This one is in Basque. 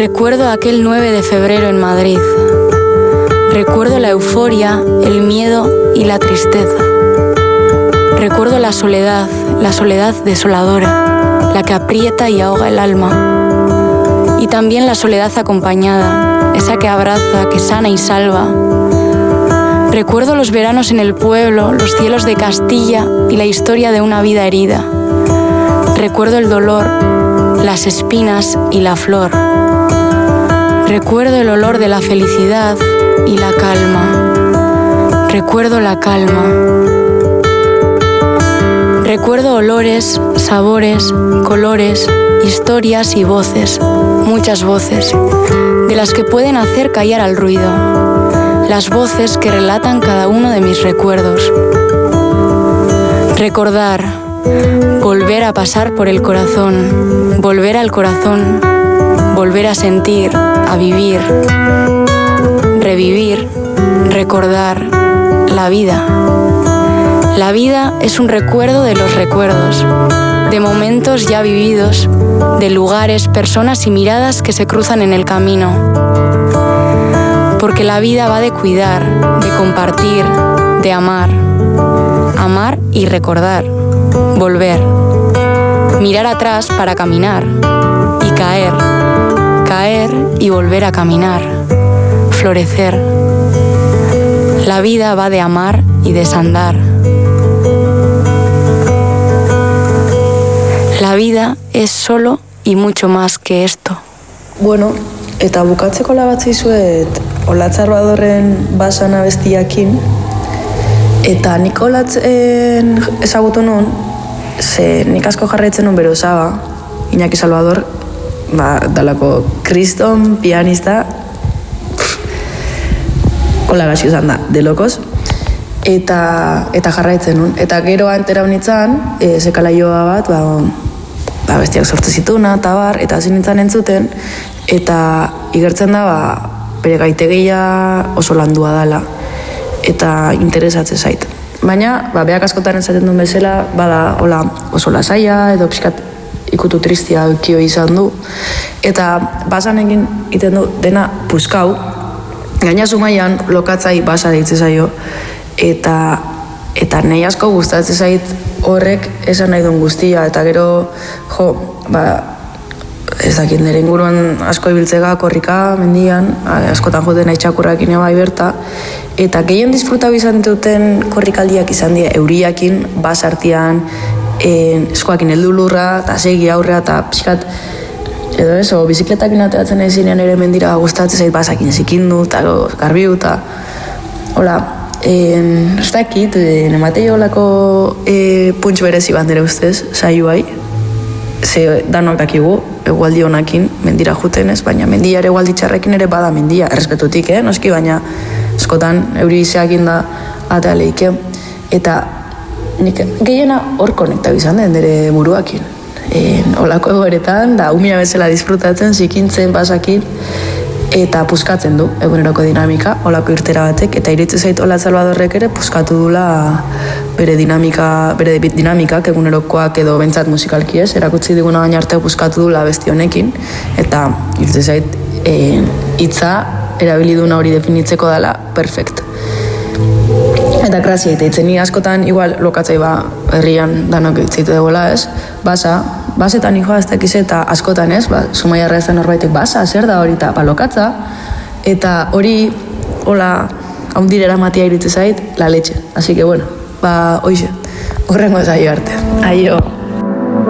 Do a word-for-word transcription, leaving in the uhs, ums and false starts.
Recuerdo aquel nueve de febrero en Madrid. Recuerdo la euforia, el miedo y la tristeza. Recuerdo la soledad, la soledad desoladora, la que aprieta y ahoga el alma. Y también la soledad acompañada, esa que abraza, que sana y salva. Recuerdo los veranos en el pueblo, los cielos de Castilla y la historia de una vida herida. Recuerdo el dolor, las espinas y la flor. Recuerdo el olor de la felicidad y la calma. Recuerdo la calma. Recuerdo olores, sabores, colores, historias y voces, muchas voces, de las que pueden hacer callar al ruido. Las voces que relatan cada uno de mis recuerdos. Recordar, volver a pasar por el corazón, volver al corazón, volver a sentir, a vivir, revivir, recordar la vida. La vida es un recuerdo de los recuerdos, de momentos ya vividos, de lugares, personas y miradas que se cruzan en el camino. Porque la vida va de cuidar, de compartir, de amar. Amar y recordar, volver. Mirar atrás para caminar y caer. Caer y volver a caminar, florecer. La vida va de amar y desandar. La vida es solo y mucho más que esto. Bueno, eta bukatzeko labatzizuet Olatz Arbadorren basan abestiakin, eta nik Olatzen ezagutu nun, ze nik asko jarraitzen nun bere osaba, Iñaki Salvador, ba, dalako kriston pianista, hola gazi uzan da, de locos, eta, eta jarraitzen nun. Eta gero antera honitzen, e, sekala joa bat, ba, ba, bestiak sortu zituna, eta bar, eta hasi nintzen entzuten, eta igertzen da, ba, bere gaitegia oso landua dala, eta interesatzen zait. Baina, ba, beak askotaren zaten duen bezala, bada, hola, oso lasaia, edo pixkat ikutu tristia eukio izan du, eta basan egin iten du dena puskau, gaina zumaian lokatzai basa deitze zaio, eta eta nahi asko gustatzen zait horrek esan nahi duen guztia, eta gero, jo, ba, ez dakit nire inguruan asko ibiltzega, korrika, mendian, askotan joten nahi txakurrakin bai berta, eta gehien disfrutau izan duten korrikaldiak izan dira euriakin, basartian, eskoakin heldu lurra, eta segi aurrea, eta pixkat, edo eso, bizikletakin ateratzen ezinean ere mendira gustatzen zait basakin zikindu, eta garbiu, eta hola, ez dakit, nematei holako puntx berezi bat nire ustez, saio bai, ze danok dakigu, egualdi honakin, mendira jutenez, baina mendia ere egualdi txarrekin ere bada mendia, errespetutik, eh, noski, baina askotan euri izeakin da ataleike, eta nik gehiena hor konektau izan den nire buruakin. E, olako egoeretan, da umia bezala disfrutatzen, zikintzen, basakin, eta puskatzen du eguneroko dinamika, olako irtera batek, eta iritzu zait Olatz Albadorrek ere puskatu dula bere dinamika, bere dinamikak egunerokoak edo bentsat musikalki ez, erakutsi diguna baina arte puskatu dula besti honekin, eta iritzu zait e, hitza erabiliduna hori definitzeko dela perfect. Eta grazia, eta itzen ni askotan, igual, lokatzai ba, herrian danok itzitu degola ez, basa, basetan ikoa ez dakiz eta askotan ez, ba, Zumaiarra ez da norbaitek basa, zer da hori, eta ba, lokatza, eta hori, hola, haundire eramatia iritze zait, la leche. Así que, bueno, ba, hoxe, horrengo zaio arte. Aio.